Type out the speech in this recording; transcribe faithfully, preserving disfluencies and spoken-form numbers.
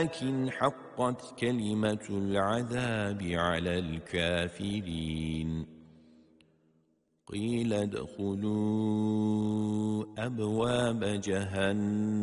لكن حقت كلمة العذاب على الكافرين قيل ادخلوا أبواب جهنم